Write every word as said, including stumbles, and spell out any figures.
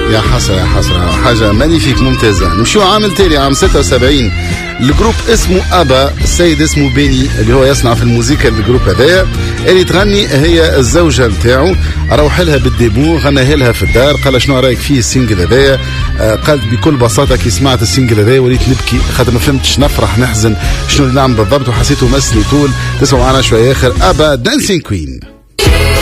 يا حسرة يا حسرة، حاجة مانيفيك ممتازة. نمشيو عام تالي عام ستة وسبعين، الجروب اسمه أبا، السيد اسمه بيني اللي هو يصنع في الموسيقى الجروب هذايا، اللي تغني هي الزوجة نتاعو، روح لها بالديمو غناها لها في الدار، قال شنو رايك فيه السنجل هذايا؟ آه قالت بكل بساطة كي سمعت السنجل هذايا وليت نبكي، خاطر ما فهمتش نفرح نحزن شنو اللي نعمل بالضبط، وحسيته مسني طول. تسمعوا معنا شوية آخر أبا دانسين كوين.